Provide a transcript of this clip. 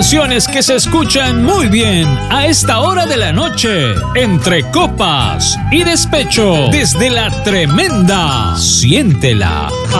canciones que se escuchan muy bien a esta hora de la noche, entre copas y despecho, desde la tremenda. Siéntela.